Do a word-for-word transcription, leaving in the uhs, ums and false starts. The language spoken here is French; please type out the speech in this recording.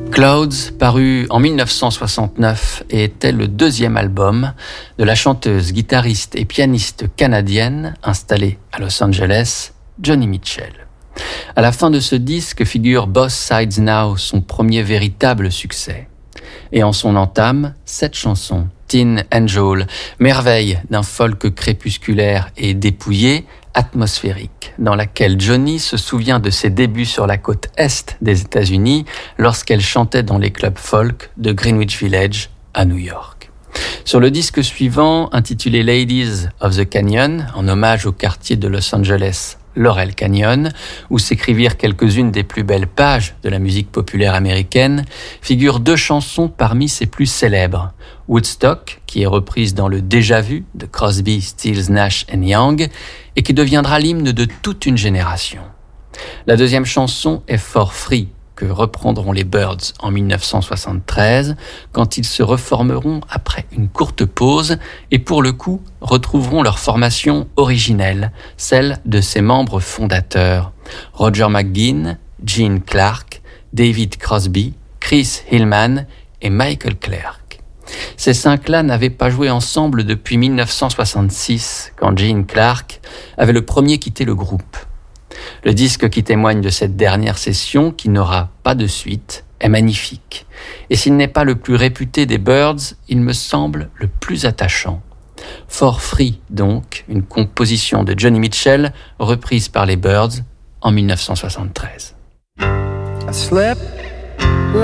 Clouds, paru en dix-neuf cent soixante-neuf, était le deuxième album de la chanteuse, guitariste et pianiste canadienne installée à Los Angeles, Joni Mitchell. À la fin de ce disque figure Both Sides Now, son premier véritable succès. Et en son entame, cette chanson, Teen Angel, merveille d'un folk crépusculaire et dépouillé, atmosphérique, dans laquelle Joni se souvient de ses débuts sur la côte est des États-Unis lorsqu'elle chantait dans les clubs folk de Greenwich Village à New York. Sur le disque suivant, intitulé Ladies of the Canyon, en hommage au quartier de Los Angeles Laurel Canyon, où s'écrivirent quelques-unes des plus belles pages de la musique populaire américaine, figurent deux chansons parmi ses plus célèbres. Woodstock, qui est reprise dans le Déjà Vu de Crosby, Stills, Nash and Young, et qui deviendra l'hymne de toute une génération. La deuxième chanson est For Free, que reprendront les Byrds en dix-neuf cent soixante-treize, quand ils se reformeront après une courte pause et pour le coup retrouveront leur formation originelle, celle de ses membres fondateurs, Roger McGuinn, Gene Clark, David Crosby, Chris Hillman et Michael Clarke. Ces cinq-là n'avaient pas joué ensemble depuis dix-neuf cent soixante-six, quand Gene Clark avait le premier quitté le groupe. Le disque qui témoigne de cette dernière session, qui n'aura pas de suite, est magnifique. Et s'il n'est pas le plus réputé des Byrds, il me semble le plus attachant. For Free, donc, une composition de Joni Mitchell, reprise par les Byrds en dix-neuf cent soixante-treize. I slept